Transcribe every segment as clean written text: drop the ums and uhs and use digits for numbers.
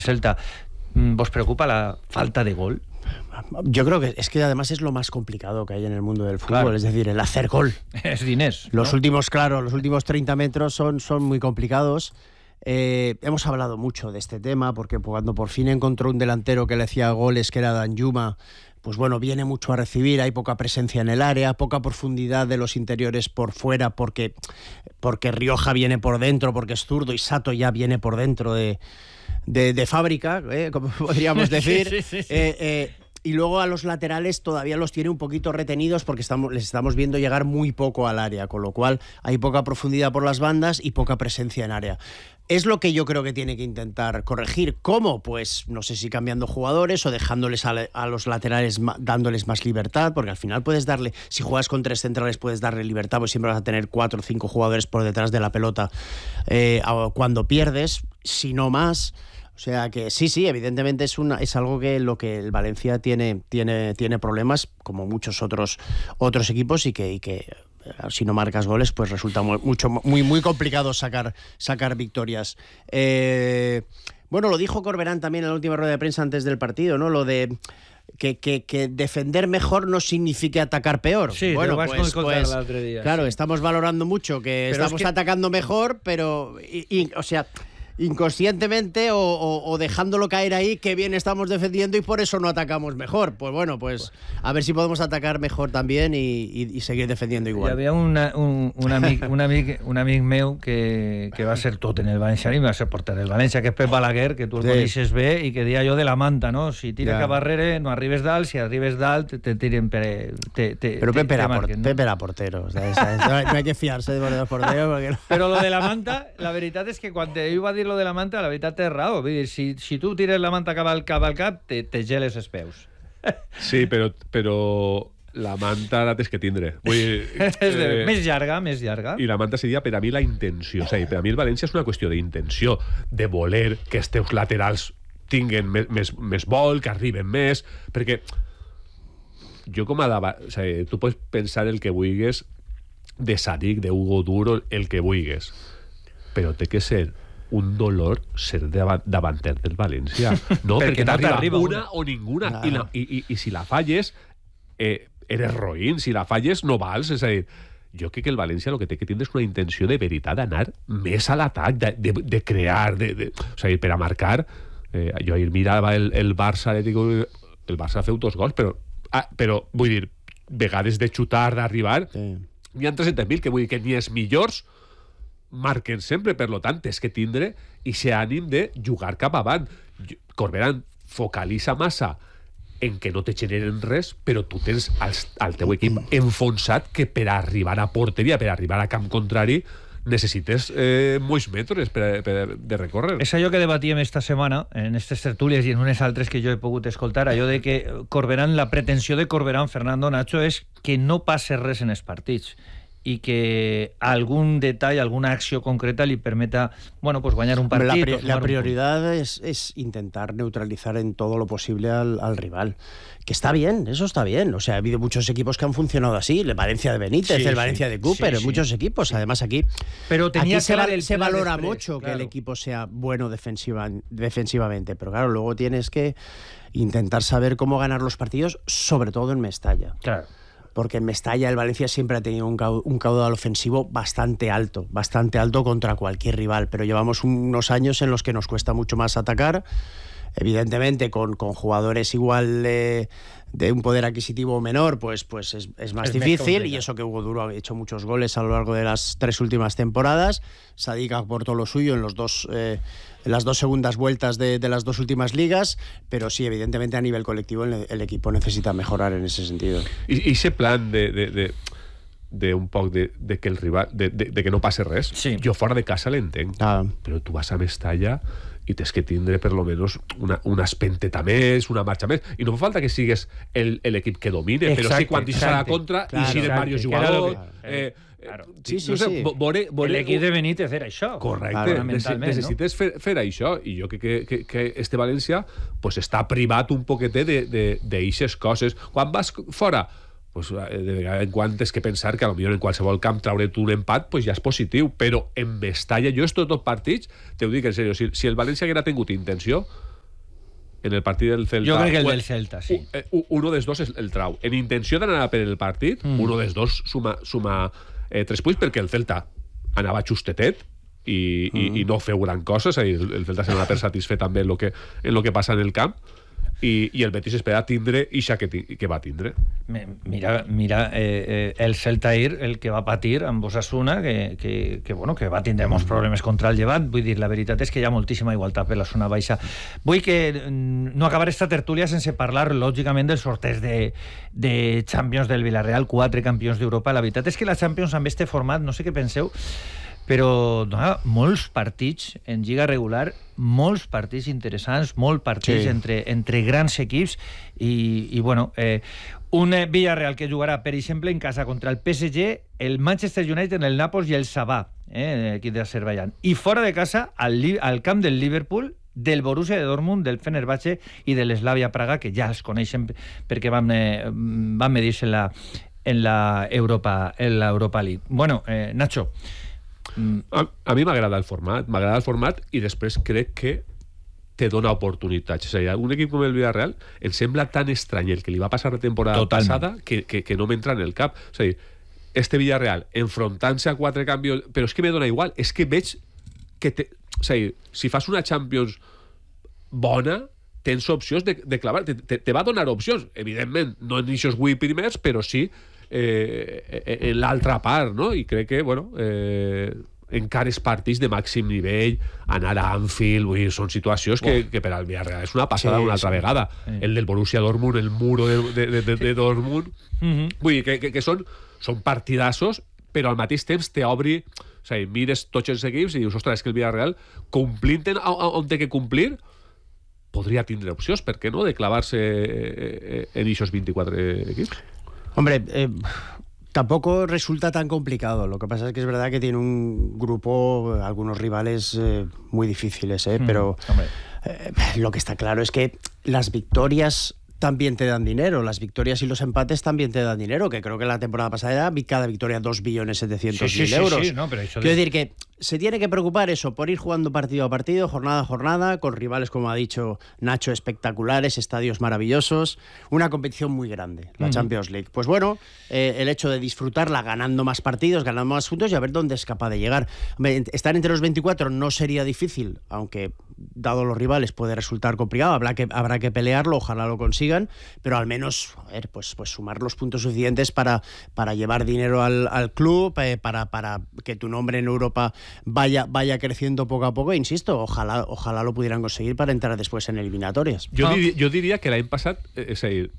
Celta. ¿Vos preocupa la falta de gol? Yo creo que es que además es lo más complicado que hay en el mundo del fútbol, claro. Es decir, el hacer gol. Es dinés, ¿no? Los últimos 30 metros son muy complicados. Hemos hablado mucho de este tema porque cuando por fin encontró un delantero que le hacía goles, que era Danjuma, pues bueno, viene mucho a recibir, hay poca presencia en el área, poca profundidad de los interiores por fuera, porque Rioja viene por dentro, porque es zurdo, y Sato ya viene por dentro de fábrica, como podríamos decir. Sí. Y luego a los laterales todavía los tiene un poquito retenidos porque les estamos viendo llegar muy poco al área, con lo cual hay poca profundidad por las bandas y poca presencia en área. Es lo que yo creo que tiene que intentar corregir. ¿Cómo? Pues no sé si cambiando jugadores o dejándoles a los laterales, dándoles más libertad, porque al final puedes darle, si juegas con 3 centrales puedes darle libertad, pues siempre vas a tener 4 o 5 jugadores por detrás de la pelota cuando pierdes, si no más. O sea que sí, evidentemente es algo que lo que el Valencia tiene problemas, como muchos otros equipos, y que si no marcas goles, pues resulta muy complicado sacar victorias. Bueno, lo dijo Corberán también en la última rueda de prensa antes del partido, ¿no? Lo de que defender mejor no significa atacar peor. Sí, bueno, pues el otro día, claro, sí. Estamos valorando mucho que estamos atacando mejor, pero o sea, inconscientemente o dejándolo caer ahí, que bien estamos defendiendo y por eso no atacamos mejor. Pues bueno, pues a ver si podemos atacar mejor también y seguir defendiendo igual. Hi havia un amic meu que va ser tot en el València i va ser porter del València, que és Pep Balaguer, que tu el coneixes bé, i que deia jo de la manta, no? Si tires cap arrere no arribes dalt, si arribes dalt te tiren Pero Pepe era portero, ¿sabes? No hay que fiarse de los porteros porque... Però lo de la manta, la veritat és que quan ell va dir lo de la manta, la veritat té raó. Vull dir, si tu tires la manta cap al cap, te geles els peus. Sí, però la manta la tens que tindre. Vull dir, més llarga. I la manta seria per a mi la intenció. O sigui, per a mi el València és una qüestió d'intenció, de voler que els teus laterals tinguen més vol, que arriben més, perquè jo com a davant... O sigui, tu pots pensar el que vulguis de Sadik, de Hugo Duro, el que vulguis, però té que ser un dolor ser davanter del València. No, perquè t'arriba una o ninguna. I si la falles, eres roïn. Si la falles, no vals. És a dir, jo crec que el València el que té que tindre és una intenció de veritat d'anar més a l'atac, de crear, o sigui, per a marcar. Jo ahir mirava el Barça, el Barça feu 2 gols, però vull dir, vegades de xutar, d'arribar, n'hi ha 300.000, que vull dir que ni els millors marquen sempre, per lo tant, és que tindre i ser ànim de jugar cap avant. Corberán focalitza massa en que no te generen res, però tu tens al teu equip enfonsat que per arribar a porteria, per arribar a camp contrari, necessites molts metres de recórrer. És allò que debatíem esta setmana en aquestes tertúlies i en unes altres que jo he pogut escoltar, allò de que Corberán, la pretensió de Corberán, Fernando Nacho, és que no passe res en els partits i que algun detall, alguna acció concreta li permeta, bueno, pues guanyar un partit. La prioridad es intentar neutralizar en todo lo posible al rival. Que está bien, eso está bien. O sea, ha habido muchos equipos que han funcionado así. El Valencia de Benítez, el Valencia de Cooper, muchos equipos. Además aquí, pero tenía aquí se valora mucho que el equipo sea bueno defensivamente. Pero claro, luego tienes que intentar saber cómo ganar los partidos, sobre todo en Mestalla. Claro. Porque en Mestalla el Valencia siempre ha tenido un caudal ofensivo bastante alto contra cualquier rival, pero llevamos unos años en los que nos cuesta mucho más atacar, evidentemente con jugadores igual de un poder adquisitivo menor, pues es más difícil, y eso que Hugo Duro ha hecho muchos goles a lo largo de las 3 últimas temporadas. Sadik aportó lo suyo en las 2 segundas vueltas de las 2 últimas ligas, pero sí, evidentemente a nivel colectivo el equipo necesita mejorar en ese sentido. Y ese plan de un poc de que el rival de que no passe res, jo fora de casa l'entenc, però tu vas a Mestalla i tens que tindre per lo menos una espenteta més, una marxa més, i no fa falta que sigues l'equip que domine, però sí quan deixes a la contra i xiren diversos jugadors. L'equip de Benítez era això. Correcte, necessites fer això, i jo crec que este València pues està privat un poquetet d'eixes coses. Quan vas fora, pues, de vegades en quan tens que pensar que potser en qualsevol camp traure't un empat pues ja és positiu, però en Mestalla, jo estos 2 partits, te ho dic en sèrio, si el València haguera tingut intenció, en el partit del Celta... Jo crec que el del Celta, sí. Uno dels dos és el trau. En intenció d'anar per el partit, uno dels dos suma 3 punts, perquè el Celta anava justetet i no feu gran cosa, és a dir, el Celta s'anava per satisfet també en lo que passa en el camp, i el Betis espera tindre ixa que va tindre. Mira el Celta ahir, el que va patir amb Osasuna, que va tindre molts problemes contra el Llevant. Vull dir, la veritat és que hi ha moltíssima igualtat per la zona baixa. Vull que no acabar esta tertúlia sense parlar, lògicament, del sorteig de Champions del Villarreal, 4 campions d'Europa. La veritat és que la Champions amb este format, no sé què penseu, però donava molts partits en lliga regular, molts partits interessants, molts partits entre grans equips i bueno, un Villarreal que jugarà, per exemple, en casa contra el PSG, el Manchester United, el Nàpols i el Sabah, equip d'Azerbaiyán. I fora de casa, al camp del Liverpool, del Borussia de Dortmund, del Fenerbahce i de l'Slavia Praga, que ja els coneixen perquè van medir-se en la Europa League. Bueno, Nacho, a mi m'agrada el format i després crec que te dona oportunitats. És a dir, un equip com el Villarreal em sembla tan estrany el que li va passar la temporada passada que no m'entra en el cap. És a dir, este Villarreal enfrontant-se a 4 canvis, però és que me dona igual, és que veig que és a dir, si fas una Champions bona, tens opcions de clavar, te va donar opcions, evidentment no en aquests 8 primers, però sí en l'altra part, no? I crec que, bueno, encara és partits de màxim nivell, anar a Anfield, vull dir, són situacions que per al Villarreal és una passada una altra vegada. El del Borussia Dortmund, el muro de Dortmund, vull dir que són partidassos, però al mateix temps t'obri, o sigui, mires tots els equips i dius, ostres, és que el Villarreal, complint on té que complir, podria tindre opcions, per què no?, de clavar-se en aquests 24 equips. Hombre, tampoco resulta tan complicado. Lo que pasa es que es verdad que tiene un grupo, algunos rivales muy difíciles, pero lo que está claro es que las victorias también te dan dinero, las victorias y los empates también te dan dinero, que creo que la temporada pasada era cada victoria 2.700.000 euros. Sí, no, pero eso quiero decir que se tiene que preocupar eso, por ir jugando partido a partido, jornada a jornada, con rivales, como ha dicho Nacho, espectaculares, estadios maravillosos, una competición muy grande, la Champions League. Pues bueno, el hecho de disfrutarla ganando más partidos, ganando más puntos y a ver dónde es capaz de llegar. Estar entre los 24 no sería difícil, aunque dado los rivales puede resultar complicado, habrá que pelearlo, ojalá lo consigan, pero al menos, a ver, pues sumar los puntos suficientes para llevar dinero al club, para que tu nombre en Europa vaya creciendo poco a poco. Insisto, ojalá lo pudieran conseguir para entrar después en eliminatorias. Jo diria que l'any passat, és a dir,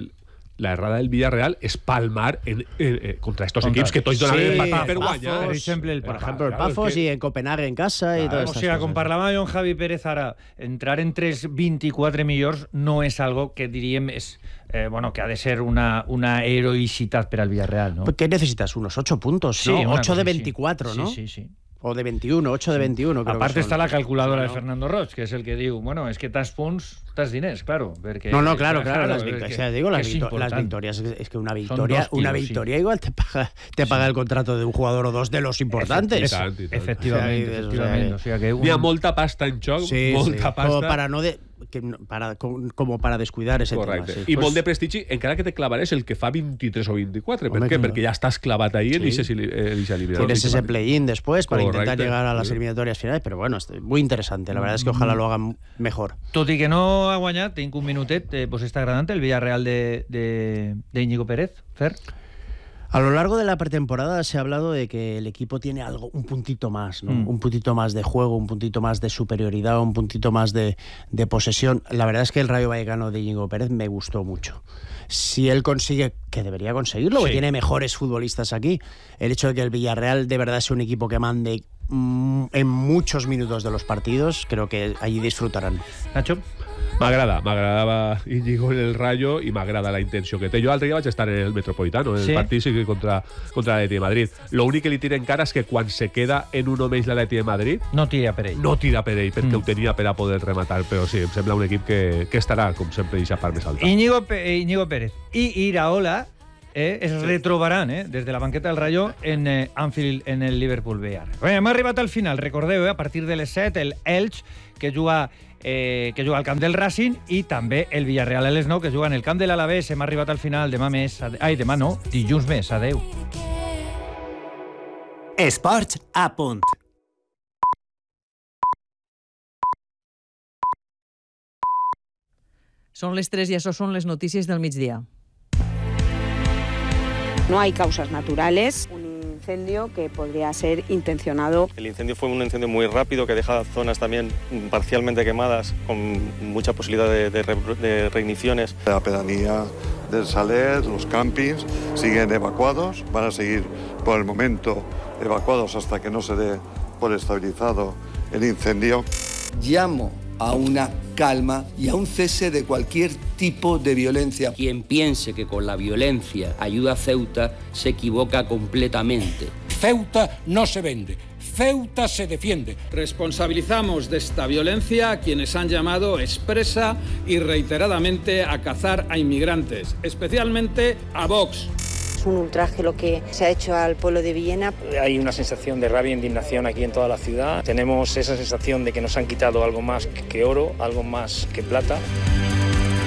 la errada del Villarreal és palmar contra estos equips que tots donaven partit per guanyar. Por ejemplo, el Pafos y en Copenhague en casa y todo esto. O sea, com parlava jo amb Javi Pérez ara, entrar entre els 24 millors no és algo que diríem és que ha de ser una heroïcitat per al Villarreal, ¿no? ¿Qué necesitas? Unos 8 puntos, sí, ¿no? 8 de 24, ¿no? Sí. O de 21, 8 de 21. Creo Aparte que está la calculadora de Fernando Roig, que és el que diu, bueno, és que tants punts, tants diners, claro. Perquè, no, claro, las victorias, es que una victoria igual te paga el contrato de un jugador o dos de los importantes. Efectivamente. O sea, que hi ha molta pasta en joc, molta pasta. Como para descuidar ese tema. I molt de prestigi, encara que te clavaràs el que fa 23 o 24. ¿Por qué? Perquè ja estàs clavat ahí en ese eliminatorio. Tienes ese play-in después para intentar llegar a las eliminatorias finales, pero bueno, es muy interesante. La verdad es que ojalá lo hagan mejor. Tot i que no ha guanyat, tinc un minutet, pues està agradant el Villarreal de Íñigo Pérez, Fer? A lo largo de la pretemporada se ha hablado de que el equipo tiene un puntito más, ¿no? Un puntito más de juego, un puntito más de superioridad, un puntito más de posesión. La verdad es que el Rayo Vallecano de Íñigo Pérez me gustó mucho. Si él consigue, que debería conseguirlo, que tiene mejores futbolistas aquí, el hecho de que el Villarreal de verdad sea un equipo que mande en muchos minutos de los partidos, creo que allí disfrutarán. Nacho? M'agradava Íñigo en el Rayo i m'agrada la intenció que té. Jo l'altre dia vaig estar en el Metropolitano, en el partit contra l'Atleti de Madrid. L'únic que li tira encara és que quan se queda en un més l'Atleti de Madrid no tira per ell. No tira per ell, perquè ho tenia per a poder rematar, però sí, em sembla un equip que estarà, com sempre, deixa part més alta. Íñigo Pérez i Iraola es retrobaran des de la banqueta del Rayo en Anfield, en el Liverpool B. Bé, hem arribat al final. Recordeu, a partir de les 7, el Elx, que juga al camp del Racing, i també el Villarreal a les 9, que juga en el camp de l'Alavés. Hem arribat al final. Demà més. Demà no, dilluns més. Adeu. Esports a punt. Són les 3 i això són les notícies del migdia. No hay causas naturales. Un incendio que podría ser intencionado. El incendio fue un incendio muy rápido que deja zonas también parcialmente quemadas con mucha posibilidad de reigniciones. La pedanía del Saler, los campings siguen evacuados, van a seguir por el momento evacuados hasta que no se dé por estabilizado el incendio. Llamo a una calma y a un cese de cualquier tipo de violencia. Quien piense que con la violencia ayuda a Ceuta se equivoca completamente. Ceuta no se vende, Ceuta se defiende. Responsabilizamos de esta violencia a quienes han llamado expresa y reiteradamente a cazar a inmigrantes, especialmente a Vox. Es un ultraje lo que se ha hecho al pueblo de Villena. Hay una sensación de rabia e indignación aquí en toda la ciudad. Tenemos esa sensación de que nos han quitado algo más que oro, algo más que plata.